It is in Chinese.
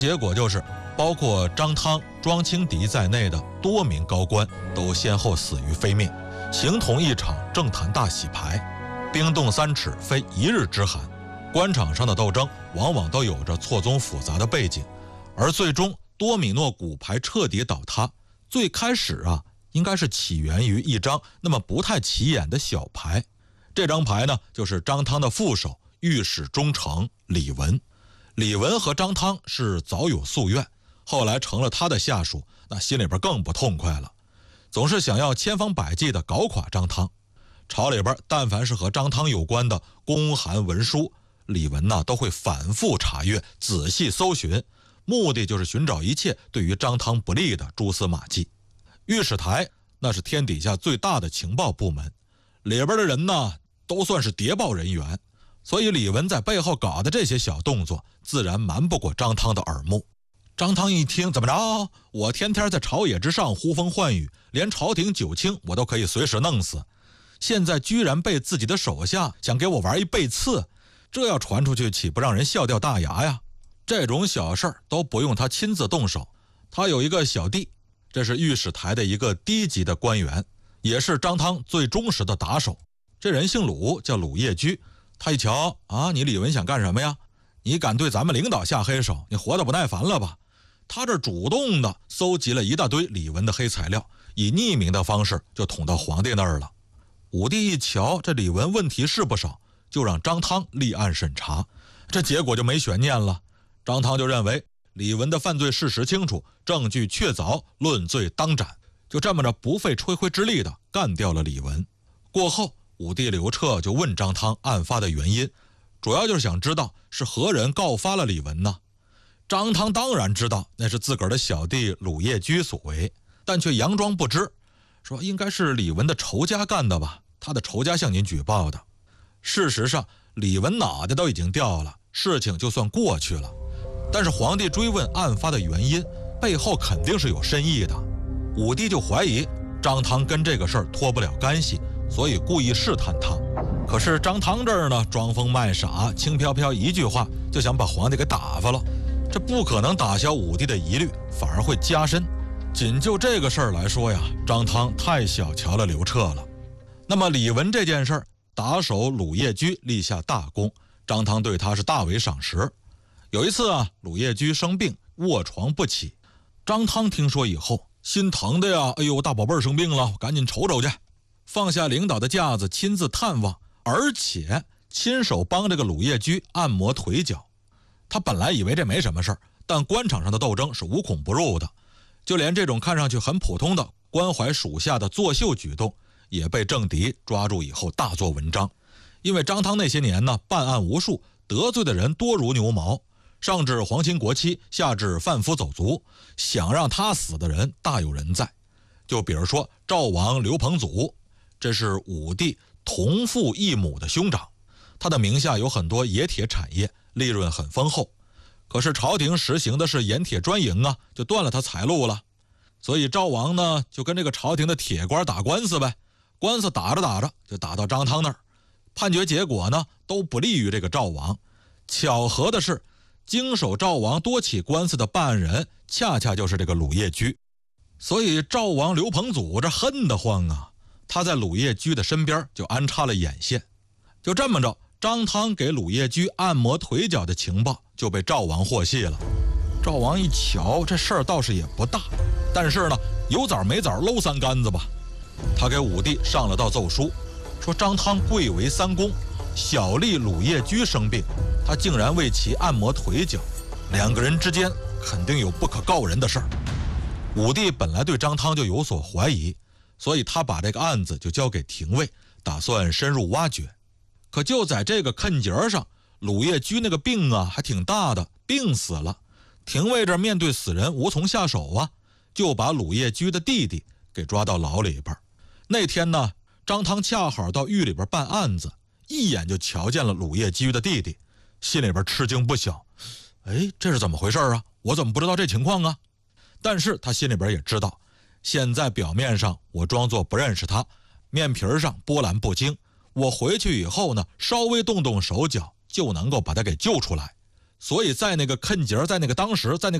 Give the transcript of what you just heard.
结果就是包括张汤、庄清迪在内的多名高官都先后死于非命，形同一场政坛大洗牌。冰冻三尺非一日之寒，官场上的斗争往往都有着错综复杂的背景，而最终多米诺骨牌彻底倒塌，最开始应该是起源于一张那么不太起眼的小牌。这张牌呢，就是张汤的副手御史中丞李文。李文和张汤是早有夙愿，后来成了他的下属，那心里边更不痛快了，总是想要千方百计地搞垮张汤。朝里边但凡是和张汤有关的公函文书，李文都会反复查阅，仔细搜寻，目的就是寻找一切对于张汤不利的蛛丝马迹。御史台那是天底下最大的情报部门，里边的人都算是谍报人员，所以李文在背后搞的这些小动作自然瞒不过张汤的耳目。张汤一听，怎么着，我天天在朝野之上呼风唤雨，连朝廷九卿我都可以随时弄死，现在居然被自己的手下想给我玩一背刺，这要传出去岂不让人笑掉大牙呀？这种小事都不用他亲自动手，他有一个小弟，这是御史台的一个低级的官员，也是张汤最忠实的打手。这人姓鲁，叫鲁业居。他一瞧你李文想干什么呀？你敢对咱们领导下黑手，你活得不耐烦了吧？他这主动的搜集了一大堆李文的黑材料，以匿名的方式就捅到皇帝那儿了。武帝一瞧这李文问题是不少，就让张汤立案审查，这结果就没悬念了。张汤就认为李文的犯罪事实清楚，证据确凿，论罪当斩，就这么着不费吹灰之力的干掉了李文。过后武帝刘彻就问张汤案发的原因，主要就是想知道是何人告发了李文呢？张汤当然知道那是自个儿的小弟鲁业居所为，但却佯装不知，说应该是李文的仇家干的吧，他的仇家向您举报的。事实上李文脑袋都已经掉了，事情就算过去了，但是皇帝追问案发的原因，背后肯定是有深意的。武帝就怀疑张汤跟这个事儿脱不了干系，所以故意试探他。可是张汤这儿呢，装疯卖傻，轻飘飘一句话就想把皇帝给打发了，这不可能打消武帝的疑虑，反而会加深。仅就这个事儿来说呀，张汤太小瞧了刘彻了。那么李文这件事儿，打手鲁业居立下大功，张汤对他是大为赏识。有一次鲁业居生病卧床不起，张汤听说以后心疼的呀，哎呦，大宝贝儿生病了，赶紧瞅瞅去，放下领导的架子亲自探望，而且亲手帮这个鲁业居按摩腿脚。他本来以为这没什么事儿，但官场上的斗争是无孔不入的，就连这种看上去很普通的关怀属下的作秀举动，也被政敌抓住以后大做文章。因为张汤那些年办案无数，得罪的人多如牛毛，上至皇亲国戚，下至贩夫走卒，想让他死的人大有人在。就比如说赵王刘彭祖，这是武帝同父异母的兄长，他的名下有很多冶铁产业，利润很丰厚。可是朝廷实行的是盐铁专营就断了他财路了。所以赵王呢，就跟这个朝廷的铁官打官司呗，官司打着打着就打到张汤那儿，判决结果呢都不利于这个赵王。巧合的是，经手赵王多起官司的办案人恰恰就是这个鲁业居。所以赵王刘彭祖这恨得慌他在鲁业居的身边就安插了眼线。就这么着，张汤给鲁业居按摩腿脚的情报就被赵王获悉了。赵王一瞧这事儿倒是也不大，但是呢有枣没枣搂三竿子吧。他给武帝上了道奏书，说张汤贵为三公，小吏鲁业居生病，他竟然为其按摩腿脚，两个人之间肯定有不可告人的事儿。武帝本来对张汤就有所怀疑，所以他把这个案子就交给廷尉，打算深入挖掘。可就在这个坎节上，鲁业居那个病还挺大的，病死了。廷尉这面对死人无从下手就把鲁业居的弟弟给抓到牢里边。那天呢，张汤恰好到狱里边办案子，一眼就瞧见了鲁业居的弟弟，心里边吃惊不小。这是怎么回事我怎么不知道这情况但是他心里边也知道，现在表面上我装作不认识他，面皮上波澜不惊，我回去以后呢，稍微动动手脚就能够把他给救出来。 所以在那个坎节，在那个当时，在那个